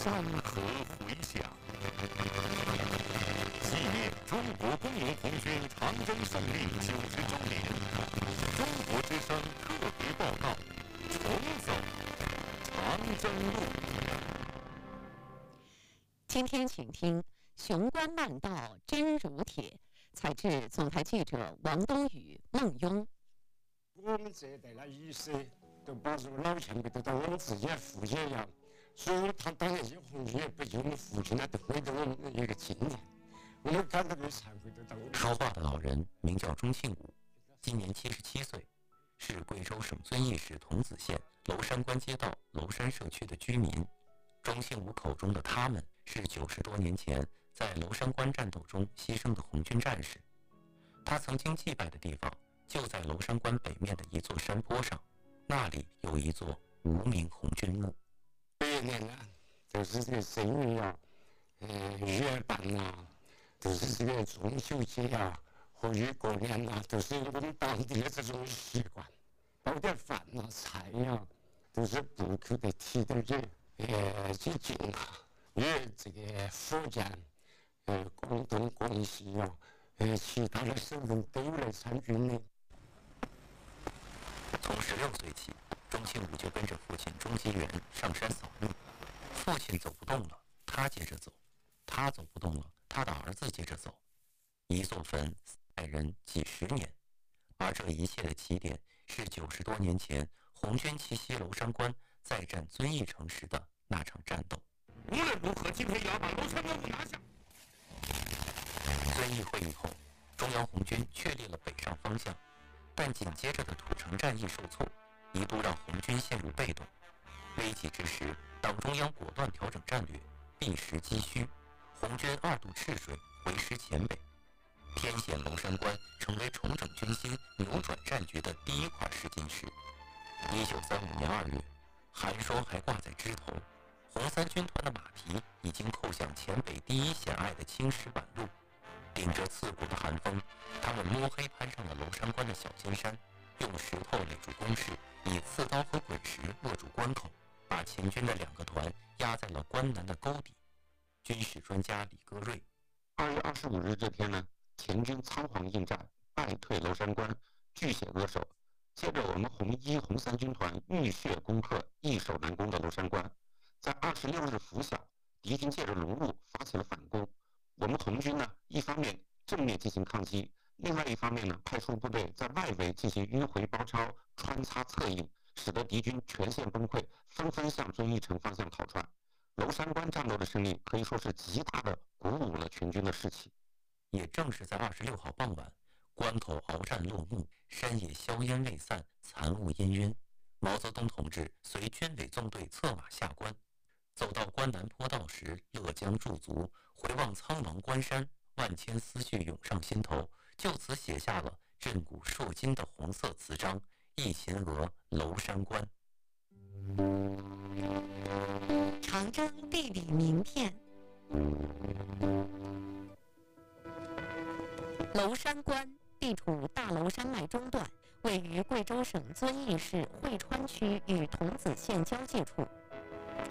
山河回响。纪念中国工农红军长征胜利90周年，中国之声特别报道：重走长征路。 今天请听《雄关漫道真如铁》，采自总台记者王东宇、孟庸。 我们这一代的意识都把这个老前辈都当我们自己的父亲一样，所以他当然些红军也不及我们父亲的对着我们的一个经验，我们感到对惭愧的当。 说话的老人名叫钟庆武，今年77岁，是贵州省遵义市桐梓县娄山关街道娄山社区的居民。钟庆武口中的他们是90多年前在娄山关战斗中牺牲的红军战士。他曾经祭拜的地方就在娄山关北面的一座山坡上，那里有一座无名红军墓。 每年呢，都是这个生日啊，月半啊，都是这个中秋节啊，或者过年啊，都是我们当地的这种习惯，包点饭啊、菜呀，都是不可得提点儿最近啊，因为这个福建、广东、广西啊，其他的省份都有来参军的。 从16岁起，钟庆武就跟着父亲钟基元上山扫墓。父亲走不动了，他接着走；他走不动了，他的儿子接着走。一座坟4代人几十年，而这一切的起点是90多年前红军奇袭娄山关，再战遵义城时的那场战斗。 无论如何，今天也要把娄山关给拿下。 遵义会议后，中央红军确立了北上方向，但紧接着的土城战役受挫，一度让红军陷入被动。危急之时，党中央果断调整战略，避实击虚，红军2度赤水，回师黔北。天险娄山关成为重整军心、扭转战局的第一块试金石。1935年2月，寒霜还挂在枝头，红三军团的马蹄已经扣向黔北第一险隘的青石板路。顶着刺骨的寒风，他们摸黑攀上了娄山关的小尖山，用石头垒住工事，以刺刀和滚石扼住关口，把前军的2个团压在了关南的沟底。军事专家李戈瑞 ：2月25日这天呢，前军仓皇应战，败退娄山关，据险扼守。接着我们红1、红3军团浴血攻克，易守难攻的娄山关。在26日拂晓，敌军借着浓雾发起了反攻。我们红军呢，一方面正面进行抗击，另外一方面呢，派出部队在外围进行迂回包抄、穿插策应，使得敌军全线崩溃，纷纷向遵义城方向逃窜。娄山关战斗的胜利可以说是极大的鼓舞了全军的士气。 也正是在26号傍晚，关口鏖战落幕，山野硝烟未散，残雾氤氲。毛泽东同志随军委纵队策马下关，走到关南坡道时，勒缰驻足，回望苍茫关山，万千思绪涌上心头，就此写下了震古烁今的红色词章《忆秦娥娄山关》。 长征地理名片。娄山关地处大娄山脉中段，位于贵州省遵义市汇川区与桐梓县交界处，